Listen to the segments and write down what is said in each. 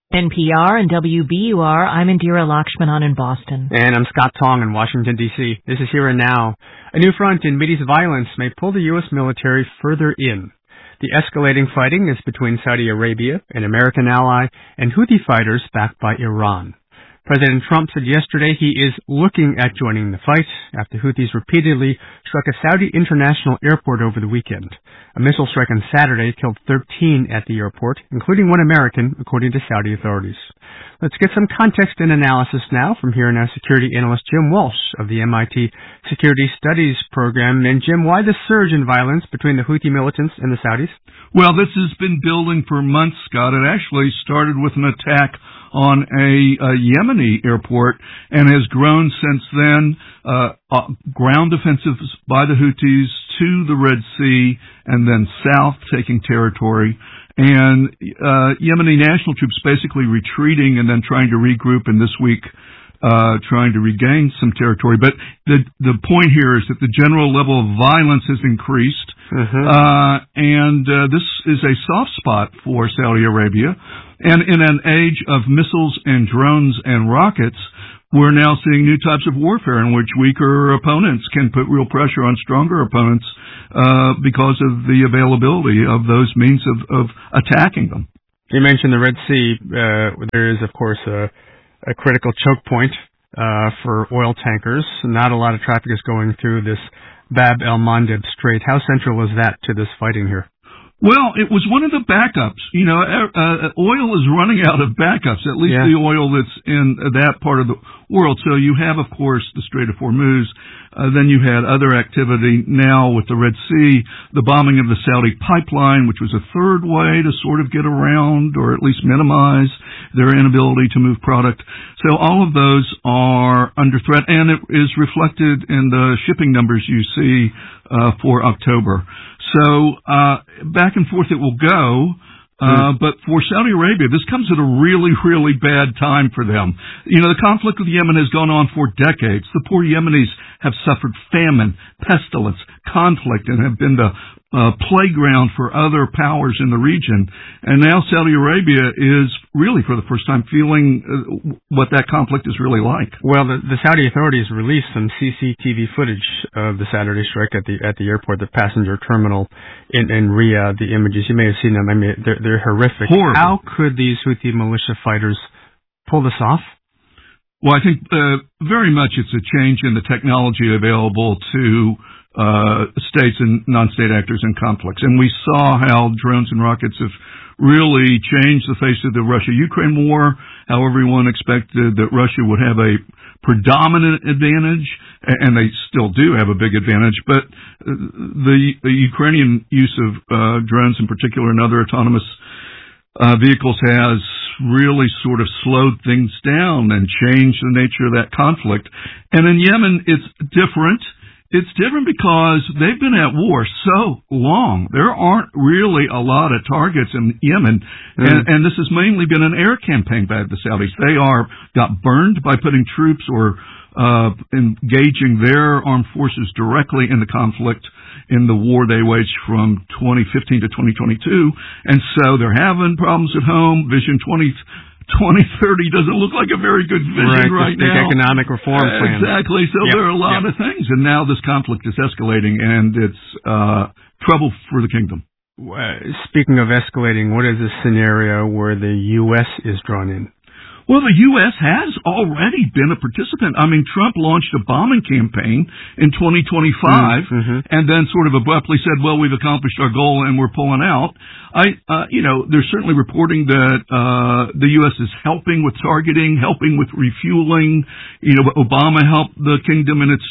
NPR and WBUR, I'm Indira Lakshmanan in Boston. And I'm Scott Tong in Washington, D.C. This is Here and Now. A new front in Mideast violence may pull the U.S. military further in. The escalating fighting is between Saudi Arabia, an American ally, and Houthi fighters backed by Iran. President Trump said yesterday he is looking at joining the fight after Houthis repeatedly struck a Saudi international airport over the weekend. A missile strike on Saturday killed 13 at the airport, including one American, according to Saudi authorities. Let's get some context and analysis now from Here and Now security analyst Jim Walsh of the MIT Security Studies Program. And Jim, why the surge in violence between the Houthi militants and the Saudis? Well, this has been building for months, Scott. It actually started with an attack on a Yemeni airport and has grown since then. Ground offensives by the Houthis to the Red Sea and then south, taking territory. And Yemeni national troops basically retreating and then trying to regroup, and this week trying to regain some territory. But the point here is that the general level of violence has increased, and this is a soft spot for Saudi Arabia. And in an age of missiles and drones and rockets, we're now seeing new types of warfare in which weaker opponents can put real pressure on stronger opponents because of the availability of those means of attacking them. You mentioned the Red Sea. There is, of course, a critical choke point for oil tankers. Not a lot of traffic is going through this Bab el-Mandeb Strait. How central is that to this fighting here? Well, it was one of the backups. You know, oil is running out of backups, at least the oil that's in that part of the world. So you have, of course, the Strait of Hormuz. Then you had other activity now with the Red Sea, the bombing of the Saudi pipeline, which was a third way to sort of get around or at least minimize their inability to move product. So all of those are under threat, and it is reflected in the shipping numbers you see for October. So back and forth it will go. But for Saudi Arabia, this comes at a really, really bad time for them. You know, the conflict with Yemen has gone on for decades. The poor Yemenis have suffered famine, pestilence, conflict, and have been the playground for other powers in the region. And now Saudi Arabia is really, for the first time, feeling what that conflict is really like. Well, the Saudi authorities released some CCTV footage of the Saturday strike at the airport, the passenger terminal in Riyadh. The images, you may have seen them. I mean, they're horrific. Horrible. How could these Houthi militia fighters pull this off? Well, I think very much it's a change in the technology available to states and non-state actors in conflicts. And we saw how drones and rockets have really changed the face of the Russia-Ukraine war, how everyone expected that Russia would have a predominant advantage, and they still do have a big advantage, but the Ukrainian use of drones in particular and other autonomous vehicles has really sort of slowed things down and changed the nature of that conflict. And in Yemen, it's different. It's different because they've been at war so long. There aren't really a lot of targets in Yemen, and this has mainly been an air campaign by the Saudis. They got burned by putting troops or engaging their armed forces directly in the conflict in the war they waged from 2015 to 2022, and so they're having problems at home. Vision 2030 doesn't look like a very good vision right now. Big economic reform plan. Exactly. So there are a lot of things, and now this conflict is escalating, and it's trouble for the kingdom. Speaking of escalating, what is the scenario where the U.S. is drawn in? Well, the U.S. has already been a participant. I mean, Trump launched a bombing campaign in 2025 and then sort of abruptly said, well, we've accomplished our goal and we're pulling out. There's certainly reporting that the U.S. is helping with targeting, helping with refueling. You know, Obama helped the kingdom in its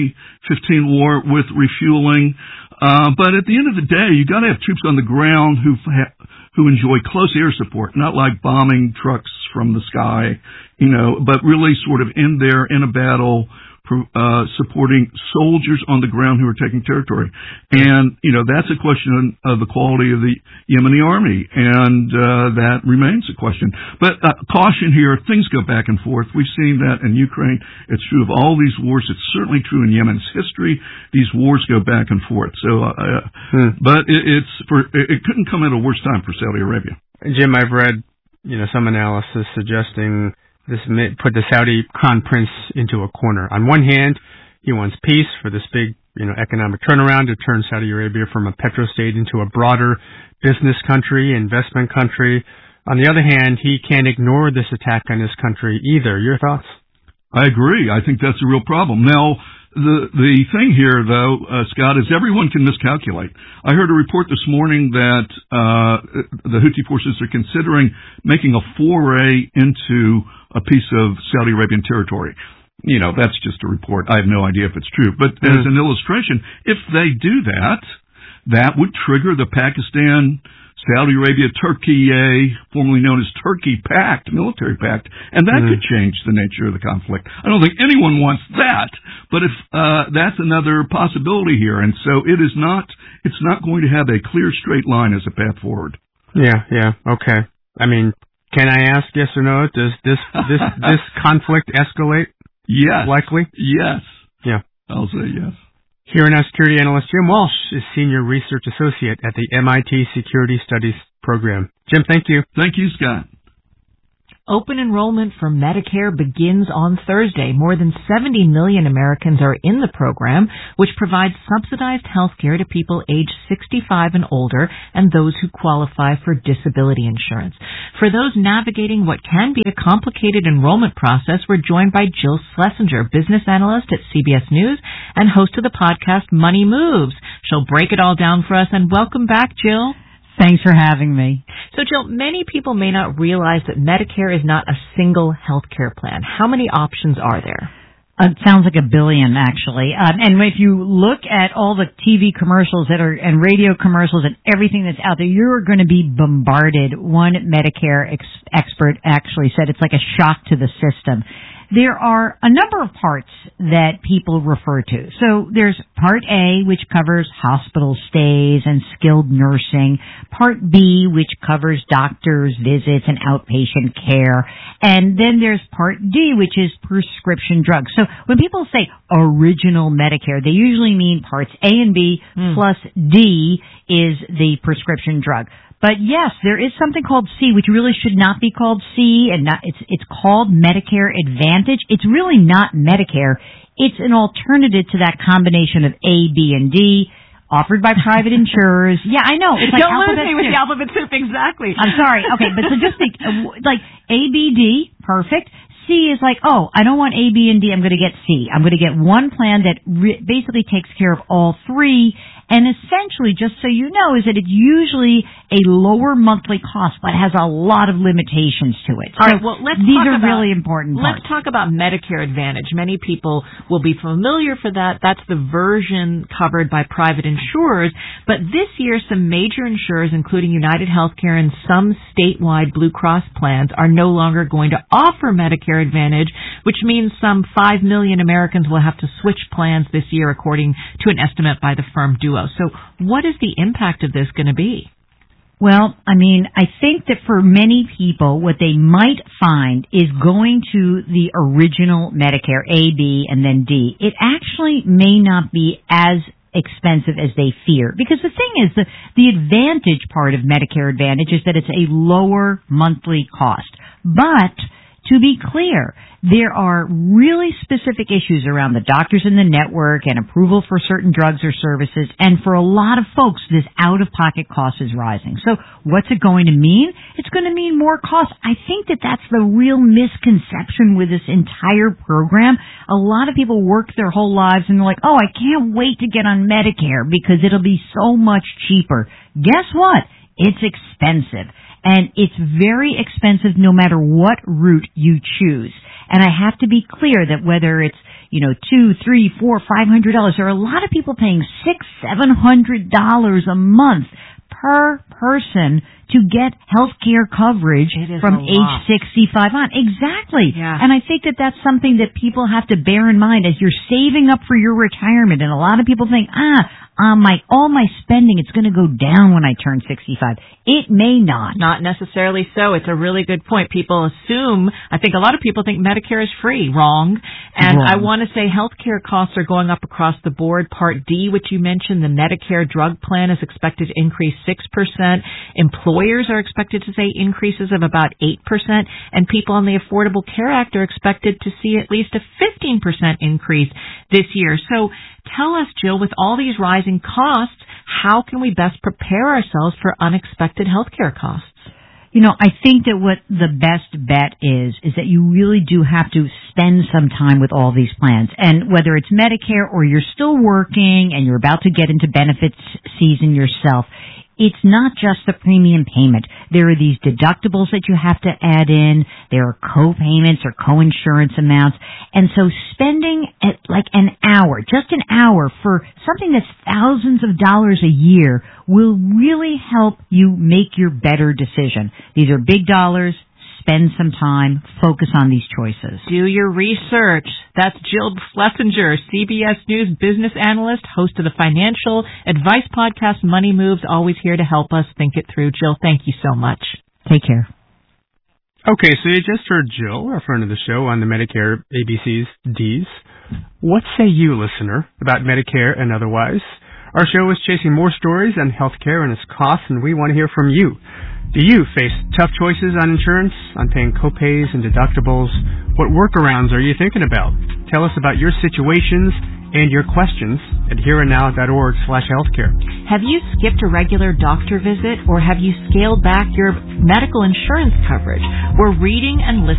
2015 war with refueling. But at the end of the day, you got to have troops on the ground who enjoy close air support, not like bombing trucks from the sky, but really sort of in there in a battle, supporting soldiers on the ground who are taking territory. And, that's a question of the quality of the Yemeni army, and that remains a question. But caution here, things go back and forth. We've seen that in Ukraine. It's true of all these wars. It's certainly true in Yemen's history. These wars go back and forth. So, but it couldn't come at a worse time for Saudi Arabia. Jim, I've read some analysis suggesting this may put the Saudi crown prince into a corner. On one hand, he wants peace for this big, economic turnaround to turn Saudi Arabia from a petrostate into a broader business country, investment country. On the other hand, he can't ignore this attack on his country either. Your thoughts? I agree. I think that's a real problem. Now, the thing here, though, Scott, is everyone can miscalculate. I heard a report this morning that the Houthi forces are considering making a foray into a piece of Saudi Arabian territory. That's just a report. I have no idea if it's true. But as an illustration, if they do that, that would trigger the Pakistan Saudi Arabia-Turkey, formerly known as Turkey Pact, military pact, and that could change the nature of the conflict. I don't think anyone wants that, but if that's another possibility here, and so it's not going to have a clear straight line as a path forward. Yeah, okay. I mean, can I ask yes or no? Does this conflict escalate? Yes. Likely? Yes. Yeah. I'll say yes. Here now, security analyst Jim Walsh is Senior Research Associate at the MIT Security Studies Program. Jim, thank you. Thank you, Scott. Open enrollment for Medicare begins on Thursday. More than 70 million Americans are in the program, which provides subsidized health care to people aged 65 and older and those who qualify for disability insurance. For those navigating what can be a complicated enrollment process, we're joined by Jill Schlesinger, business analyst at CBS News and host of the podcast Money Moves. She'll break it all down for us, and welcome back, Jill. Thanks for having me. So, Jill, many people may not realize that Medicare is not a single health care plan. How many options are there? It sounds like a billion, actually. And if you look at all the TV commercials and radio commercials and everything that's out there, you're going to be bombarded. One Medicare expert actually said it's like a shock to the system. There are a number of parts that people refer to. So there's Part A, which covers hospital stays and skilled nursing. Part B, which covers doctors' visits and outpatient care. And then there's Part D, which is prescription drugs. So when people say original Medicare, they usually mean Parts A and B plus D is the prescription drug. But yes, there is something called C, which really should not be called C, and it's called Medicare Advantage. It's really not Medicare. It's an alternative to that combination of A, B, and D, offered by private insurers. Yeah, I know. It's like don't lose me with the alphabet soup, exactly. I'm sorry. Okay, but so just think, like A, B, D, perfect. C is like, I don't want A, B, and D. I'm going to get C. I'm going to get one plan that basically takes care of all three. And essentially, just so you know, is that it's usually a lower monthly cost, but has a lot of limitations to it. All right, well, these are really important parts. Let's talk about Medicare Advantage. Many people will be familiar for that. That's the version covered by private insurers. But this year, some major insurers, including United Healthcare and some statewide Blue Cross plans, are no longer going to offer Medicare Advantage, which means some 5 million Americans will have to switch plans this year, according to an estimate by the firm Duo. So what is the impact of this going to be? Well, I mean, I think that for many people, what they might find is going to the original Medicare, A, B, and then D. It actually may not be as expensive as they fear. Because the thing is, the advantage part of Medicare Advantage is that it's a lower monthly cost. But to be clear, there are really specific issues around the doctors in the network and approval for certain drugs or services, and for a lot of folks, this out-of-pocket cost is rising. So what's it going to mean? It's going to mean more cost. I think that that's the real misconception with this entire program. A lot of people work their whole lives and they're like, I can't wait to get on Medicare because it'll be so much cheaper. Guess what? It's expensive. And it's very expensive no matter what route you choose. And I have to be clear that whether it's, $200, $300, $400, $500, there are a lot of people paying $600, $700 a month per person to get health care coverage from age 65 on. Exactly. Yeah. And I think that that's something that people have to bear in mind as you're saving up for your retirement. And a lot of people think, all my spending, it's going to go down when I turn 65. It may not. Not necessarily so. It's a really good point. People assume, I think a lot of people think Medicare is free. Wrong. And Wrong. I want to say healthcare costs are going up across the board. Part D, which you mentioned, the Medicare drug plan is expected to increase 6%. Employers employers are expected to see increases of about 8%, and people on the Affordable Care Act are expected to see at least a 15% increase this year. So tell us, Jill, with all these rising costs, how can we best prepare ourselves for unexpected healthcare costs? You know, I think that what the best bet is that you really do have to spend some time with all these plans. And whether it's Medicare or you're still working and you're about to get into benefits season yourself, it's not just the premium payment. There are these deductibles that you have to add in. There are co-payments or co-insurance amounts. And so spending like an hour, just an hour for something that's thousands of dollars a year will really help you make your better decision. These are big dollars. Spend some time, focus on these choices. Do your research. That's Jill Schlesinger, CBS News business analyst, host of the financial advice podcast Money Moves, always here to help us think it through. Jill, thank you so much. Take care. Okay, so you just heard Jill, a friend of the show, on the Medicare ABCs, Ds. What say you, listener, about Medicare and otherwise? Our show is chasing more stories on healthcare and its costs, and we want to hear from you. Do you face tough choices on insurance, on paying copays and deductibles? What workarounds are you thinking about? Tell us about your situations and your questions at hereandnow.org/healthcare. Have you skipped a regular doctor visit, or have you scaled back your medical insurance coverage? We're reading and listening